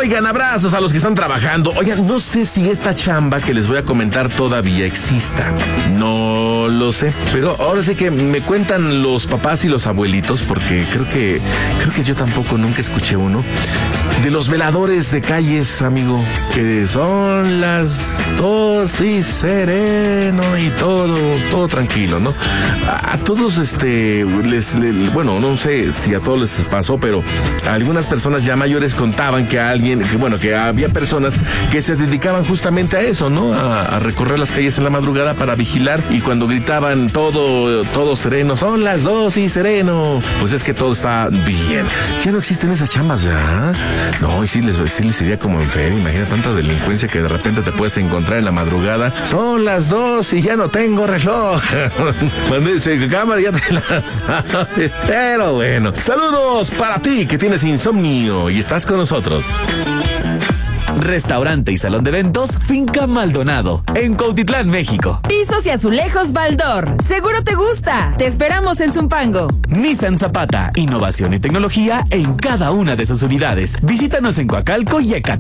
Oigan, abrazos a los que están trabajando. Oigan, no sé si esta chamba que les voy a comentar todavía exista. No lo sé. Pero ahora sí que me cuentan los papás y los abuelitos, porque creo que yo tampoco nunca escuché uno. De los veladores de calles, amigo, que son las 2 y sereno y todo tranquilo, ¿no? A todos, bueno, no sé si a todos les pasó, pero algunas personas ya mayores contaban que que había personas que se dedicaban justamente a eso, ¿no? A recorrer las calles en la madrugada para vigilar, y cuando gritaban todo sereno, son las 2 y sereno, pues es que todo está bien. Ya no existen esas chambas, ¿ya? No, y sí les sería como enfermo. Imagina tanta delincuencia que de repente te puedes encontrar en la madrugada. Son las 2 y ya no tengo reloj. Dice, cámara, ya te la sabes. Pero bueno, saludos para ti que tienes insomnio y estás con nosotros. Restaurante y salón de eventos Finca Maldonado, en Cuautitlán, México. Pisos y azulejos Baldor. Seguro te gusta. Te esperamos en Zumpango. Nissan Zapata, innovación y tecnología en cada una de sus unidades. Visítanos en Coacalco y Ecatepec.